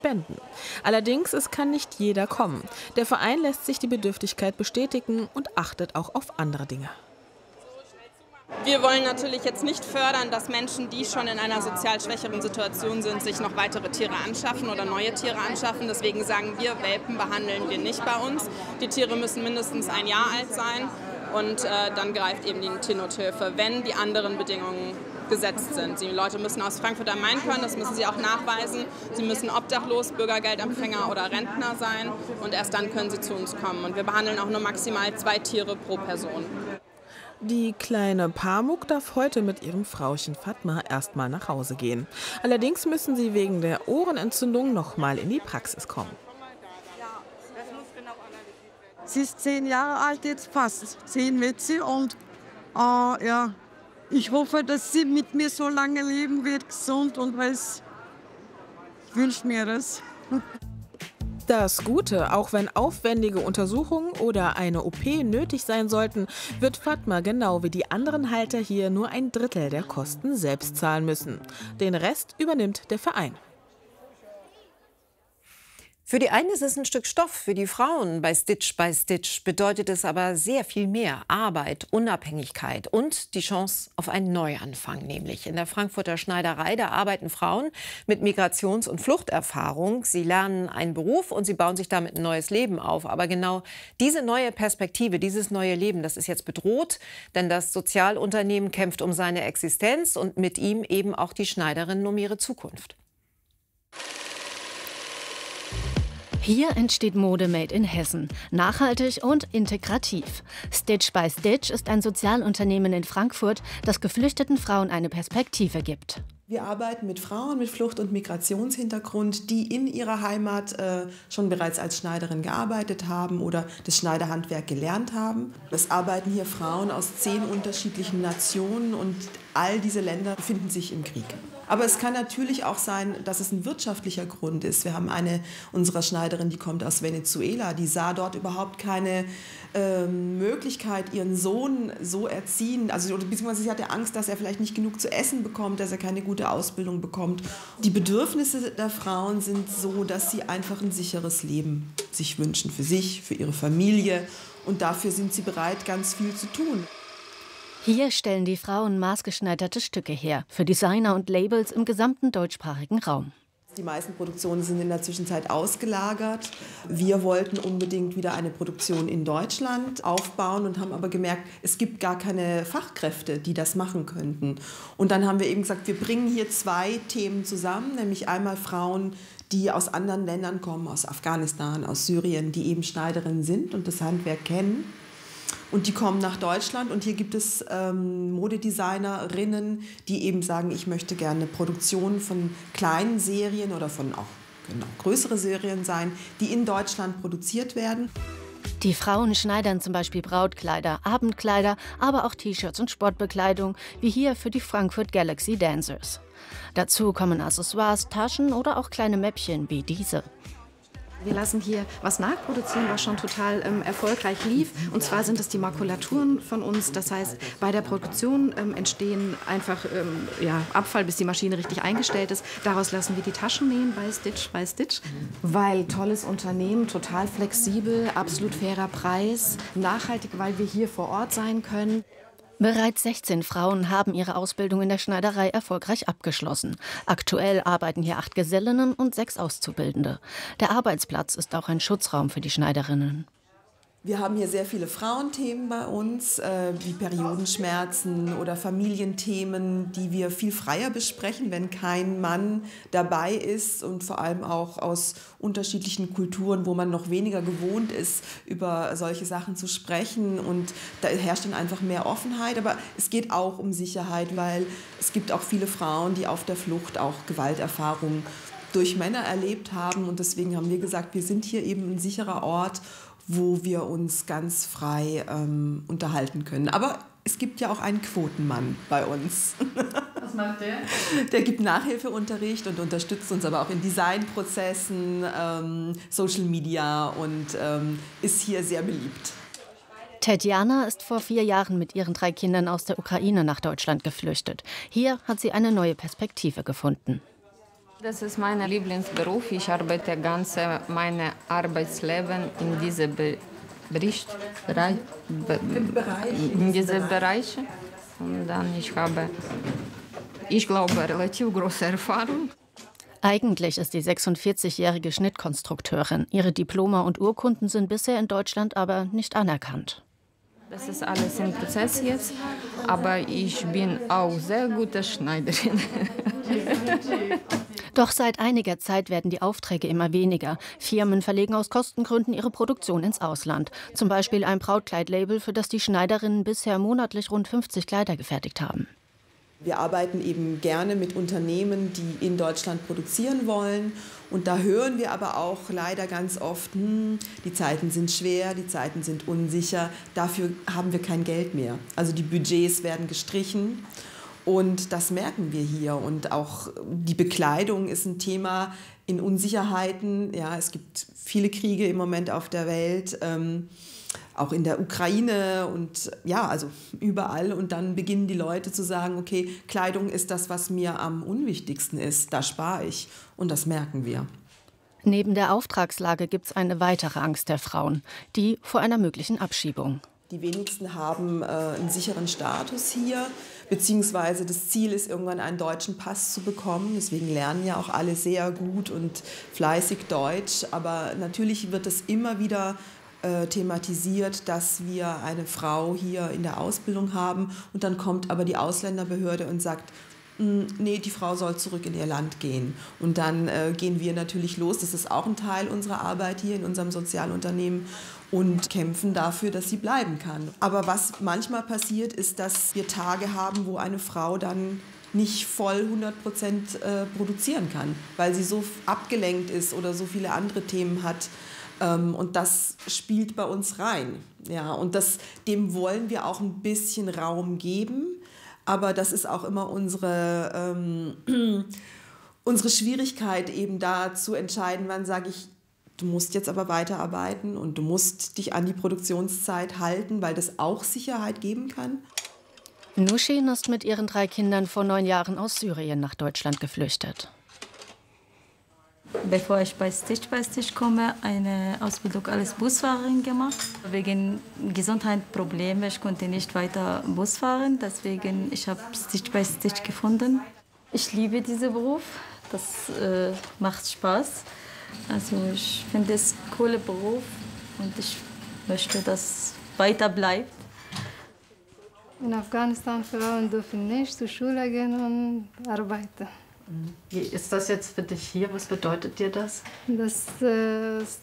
Spenden. Allerdings, es kann nicht jeder kommen. Der Verein lässt sich die Bedürftigkeit bestätigen und achtet auch auf andere Dinge. Wir wollen natürlich jetzt nicht fördern, dass Menschen, die schon in einer sozial schwächeren Situation sind, sich noch weitere Tiere anschaffen oder neue Tiere anschaffen. Deswegen sagen wir, Welpen behandeln wir nicht bei uns. Die Tiere müssen mindestens 1 Jahr alt sein und dann greift eben die Tiernothilfe, wenn die anderen Bedingungen gesetzt sind. Die Leute müssen aus Frankfurt am Main können, das müssen sie auch nachweisen. Sie müssen obdachlos, Bürgergeldempfänger oder Rentner sein und erst dann können sie zu uns kommen. Und wir behandeln auch nur maximal 2 Tiere pro Person. Die kleine Pamuk darf heute mit ihrem Frauchen Fatma erstmal nach Hause gehen. Allerdings müssen sie wegen der Ohrenentzündung noch mal in die Praxis kommen. Sie ist 10 Jahre alt jetzt fast, 10 wird sie und ja, ich hoffe, dass sie mit mir so lange leben wird, gesund und weiß. Ich wünsche mir das. Das Gute, auch wenn aufwendige Untersuchungen oder eine OP nötig sein sollten, wird Fatma genau wie die anderen Halter hier nur 1/3 der Kosten selbst zahlen müssen. Den Rest übernimmt der Verein. Für die einen ist es ein Stück Stoff, für die Frauen bei Stitch by Stitch bedeutet es aber sehr viel mehr. Arbeit, Unabhängigkeit und die Chance auf einen Neuanfang. Nämlich in der Frankfurter Schneiderei, da arbeiten Frauen mit Migrations- und Fluchterfahrung. Sie lernen einen Beruf und sie bauen sich damit ein neues Leben auf. Aber genau diese neue Perspektive, dieses neue Leben, das ist jetzt bedroht. Denn das Sozialunternehmen kämpft um seine Existenz und mit ihm eben auch die Schneiderinnen um ihre Zukunft. Hier entsteht Mode made in Hessen. Nachhaltig und integrativ. Stitch by Stitch ist ein Sozialunternehmen in Frankfurt, das geflüchteten Frauen eine Perspektive gibt. Wir arbeiten mit Frauen mit Flucht- und Migrationshintergrund, die in ihrer Heimat schon bereits als Schneiderin gearbeitet haben oder das Schneiderhandwerk gelernt haben. Es arbeiten hier Frauen aus 10 unterschiedlichen Nationen und all diese Länder befinden sich im Krieg. Aber es kann natürlich auch sein, dass es ein wirtschaftlicher Grund ist. Wir haben eine unserer Schneiderinnen, die kommt aus Venezuela, die sah dort überhaupt keine Möglichkeit, ihren Sohn so erziehen, also beziehungsweise sie hatte Angst, dass er vielleicht nicht genug zu essen bekommt, dass er keine gute Ausbildung bekommt. Die Bedürfnisse der Frauen sind so, dass sie einfach ein sicheres Leben sich wünschen, für sich, für ihre Familie und dafür sind sie bereit, ganz viel zu tun. Hier stellen die Frauen maßgeschneiderte Stücke her, für Designer und Labels im gesamten deutschsprachigen Raum. Die meisten Produktionen sind in der Zwischenzeit ausgelagert. Wir wollten unbedingt wieder eine Produktion in Deutschland aufbauen und haben aber gemerkt, es gibt gar keine Fachkräfte, die das machen könnten. Und dann haben wir eben gesagt, wir bringen hier 2 Themen zusammen, nämlich einmal Frauen, die aus anderen Ländern kommen, aus Afghanistan, aus Syrien, die eben Schneiderinnen sind und das Handwerk kennen. Und die kommen nach Deutschland und hier gibt es Modedesignerinnen, die eben sagen, ich möchte gerne Produktionen von kleinen Serien oder von auch größere Serien sein, die in Deutschland produziert werden. Die Frauen schneidern zum Beispiel Brautkleider, Abendkleider, aber auch T-Shirts und Sportbekleidung, wie hier für die Frankfurt Galaxy Dancers. Dazu kommen Accessoires, Taschen oder auch kleine Mäppchen wie diese. Wir lassen hier was nachproduzieren, was schon total erfolgreich lief. Und zwar sind es die Makulaturen von uns. Das heißt, bei der Produktion entstehen einfach Abfall, bis die Maschine richtig eingestellt ist. Daraus lassen wir die Taschen nähen bei Stitch by Stitch. Weil tolles Unternehmen, total flexibel, absolut fairer Preis, nachhaltig, weil wir hier vor Ort sein können. Bereits 16 Frauen haben ihre Ausbildung in der Schneiderei erfolgreich abgeschlossen. Aktuell arbeiten hier 8 Gesellinnen und 6 Auszubildende. Der Arbeitsplatz ist auch ein Schutzraum für die Schneiderinnen. Wir haben hier sehr viele Frauenthemen bei uns, wie Periodenschmerzen oder Familienthemen, die wir viel freier besprechen, wenn kein Mann dabei ist und vor allem auch aus unterschiedlichen Kulturen, wo man noch weniger gewohnt ist, über solche Sachen zu sprechen. Und da herrscht dann einfach mehr Offenheit. Aber es geht auch um Sicherheit, weil es gibt auch viele Frauen, die auf der Flucht auch Gewalterfahrungen durch Männer erlebt haben. Und deswegen haben wir gesagt, wir sind hier eben ein sicherer Ort, wo wir uns ganz frei unterhalten können. Aber es gibt ja auch einen Quotenmann bei uns. Was macht der? Der gibt Nachhilfeunterricht und unterstützt uns aber auch in Designprozessen, Social Media und ist hier sehr beliebt. Tetjana ist vor 4 Jahren mit ihren 3 Kindern aus der Ukraine nach Deutschland geflüchtet. Hier hat sie eine neue Perspektive gefunden. Das ist mein Lieblingsberuf. Ich arbeite mein Arbeitsleben in diesem Bereich. Und dann ich glaube, relativ große Erfahrung. Eigentlich ist die 46-jährige Schnittkonstrukteurin. Ihre Diplome und Urkunden sind bisher in Deutschland aber nicht anerkannt. Das ist alles im Prozess jetzt, aber ich bin auch sehr gute Schneiderin. Doch seit einiger Zeit werden die Aufträge immer weniger. Firmen verlegen aus Kostengründen ihre Produktion ins Ausland. Zum Beispiel ein Brautkleidlabel, für das die Schneiderinnen bisher monatlich rund 50 Kleider gefertigt haben. Wir arbeiten eben gerne mit Unternehmen, die in Deutschland produzieren wollen. Und da hören wir aber auch leider ganz oft, die Zeiten sind schwer, die Zeiten sind unsicher, dafür haben wir kein Geld mehr. Also die Budgets werden gestrichen und das merken wir hier. Und auch die Bekleidung ist ein Thema in Unsicherheiten. Ja, es gibt viele Kriege im Moment auf der Welt. Auch in der Ukraine und ja, also überall. Und dann beginnen die Leute zu sagen, okay, Kleidung ist das, was mir am unwichtigsten ist, da spare ich. Und das merken wir. Neben der Auftragslage gibt es eine weitere Angst der Frauen, die vor einer möglichen Abschiebung. Die wenigsten haben einen sicheren Status hier, beziehungsweise das Ziel ist, irgendwann einen deutschen Pass zu bekommen. Deswegen lernen ja auch alle sehr gut und fleißig Deutsch. Aber natürlich wird es immer wieder thematisiert, dass wir eine Frau hier in der Ausbildung haben und dann kommt aber die Ausländerbehörde und sagt, nee, die Frau soll zurück in ihr Land gehen. Und dann gehen wir natürlich los, das ist auch ein Teil unserer Arbeit hier in unserem Sozialunternehmen und kämpfen dafür, dass sie bleiben kann. Aber was manchmal passiert, ist, dass wir Tage haben, wo eine Frau dann nicht voll 100% produzieren kann, weil sie so abgelenkt ist oder so viele andere Themen hat. Und das spielt bei uns rein. Ja, und dem wollen wir auch ein bisschen Raum geben. Aber das ist auch immer unsere Schwierigkeit, eben da zu entscheiden, wann sage ich, du musst jetzt aber weiterarbeiten und du musst dich an die Produktionszeit halten, weil das auch Sicherheit geben kann. Nushin ist mit ihren 3 Kindern vor 9 Jahren aus Syrien nach Deutschland geflüchtet. Bevor ich bei Stitch komme, eine Ausbildung als Busfahrerin gemacht. Wegen Gesundheitsproblemen, ich konnte nicht weiter Bus fahren, deswegen ich habe Stitch gefunden. Ich liebe diesen Beruf, das macht Spaß. Also ich finde es ein cooler Beruf und ich möchte, dass weiter bleibt. In Afghanistan Frauen dürfen nicht zur Schule gehen und arbeiten. Wie ist das jetzt für dich hier? Was bedeutet dir das? Das ist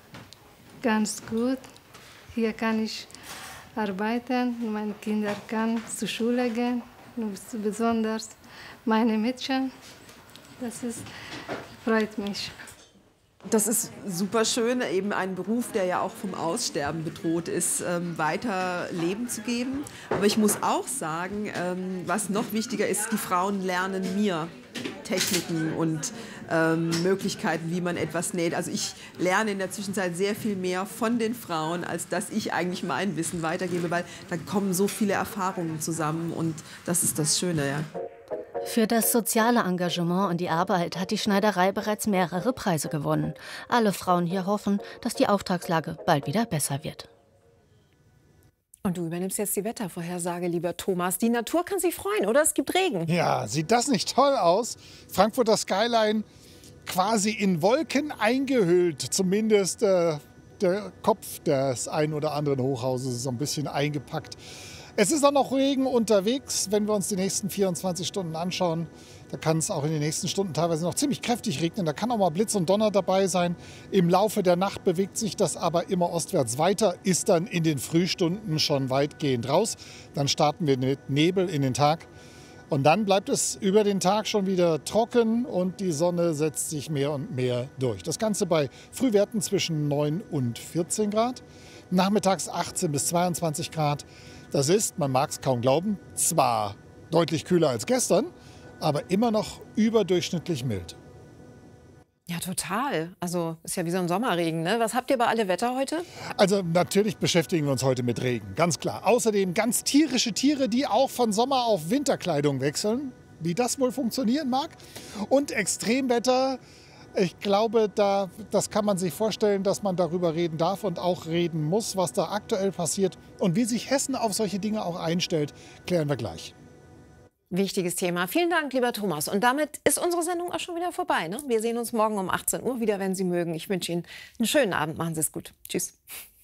ganz gut. Hier kann ich arbeiten, meine Kinder können zur Schule gehen, besonders meine Mädchen. Das freut mich. Das ist super schön, eben einen Beruf, der ja auch vom Aussterben bedroht ist, weiter Leben zu geben. Aber ich muss auch sagen, was noch wichtiger ist, die Frauen lernen mir Techniken und Möglichkeiten, wie man etwas näht. Also ich lerne in der Zwischenzeit sehr viel mehr von den Frauen, als dass ich eigentlich mein Wissen weitergebe, weil da kommen so viele Erfahrungen zusammen und das ist das Schöne, ja. Für das soziale Engagement und die Arbeit hat die Schneiderei bereits mehrere Preise gewonnen. Alle Frauen hier hoffen, dass die Auftragslage bald wieder besser wird. Und du übernimmst jetzt die Wettervorhersage, lieber Thomas. Die Natur kann sich freuen, oder? Es gibt Regen. Ja, sieht das nicht toll aus? Frankfurter Skyline quasi in Wolken eingehüllt. Zumindest der Kopf des ein oder anderen Hochhauses ist so ein bisschen eingepackt. Es ist auch noch Regen unterwegs, wenn wir uns die nächsten 24 Stunden anschauen. Da kann es auch in den nächsten Stunden teilweise noch ziemlich kräftig regnen. Da kann auch mal Blitz und Donner dabei sein. Im Laufe der Nacht bewegt sich das aber immer ostwärts weiter, ist dann in den Frühstunden schon weitgehend raus. Dann starten wir mit Nebel in den Tag. Und dann bleibt es über den Tag schon wieder trocken und die Sonne setzt sich mehr und mehr durch. Das Ganze bei Frühwerten zwischen 9 und 14 Grad, nachmittags 18 bis 22 Grad. Das ist, man mag es kaum glauben, zwar deutlich kühler als gestern, aber immer noch überdurchschnittlich mild. Ja, total. Also ist ja wie so ein Sommerregen, ne? Was habt ihr bei Alle Wetter heute? Also natürlich beschäftigen wir uns heute mit Regen, ganz klar. Außerdem ganz tierische Tiere, die auch von Sommer- auf Winterkleidung wechseln. wie das wohl funktionieren mag. Und Extremwetter, ich glaube, das kann man sich vorstellen, dass man darüber reden darf und auch reden muss, was da aktuell passiert. Und wie sich Hessen auf solche Dinge auch einstellt, klären wir gleich. Wichtiges Thema. Vielen Dank, lieber Thomas. Und damit ist unsere Sendung auch schon wieder vorbei. Ne? Wir sehen uns morgen um 18 Uhr wieder, wenn Sie mögen. Ich wünsche Ihnen einen schönen Abend. Machen Sie es gut. Tschüss.